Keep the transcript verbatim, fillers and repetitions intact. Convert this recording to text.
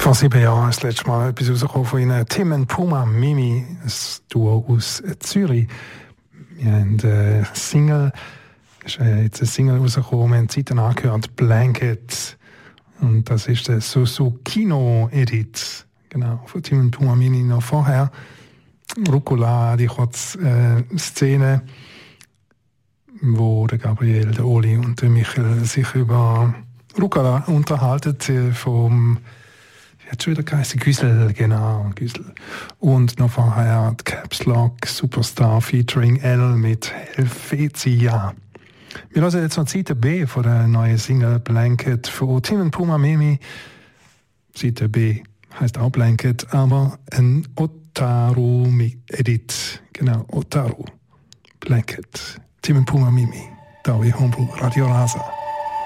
Vor sieben Jahren ist das letzte Mal etwas rausgekommen von ihnen. Tim und Puma Mimi, ein Duo aus Zürich. Wir haben eine Single, ist jetzt eine Single rausgekommen, wir haben die Seite angehört, Blanket. Und das ist der Susukino-Edit. Genau, von Tim und Puma Mimi noch vorher. Rucola, die kurze äh, Szene, wo der Gabriel, der Oli und der Michael sich über Rucola unterhalten vom, wie hat es schon wieder geheißen, Güsel, genau, Güsel. Und noch vorher die Caps Lock Superstar featuring L mit Helvetia. Wir hören jetzt noch Seite B von der neuen Single Blanket von Tim und Puma Mimi. Seite B heißt auch Blanket, aber ein Otaru-Edit. Genau, Otaru. Blanket. Tim und Puma Mimi. Da wie Homburg Radio Rasa.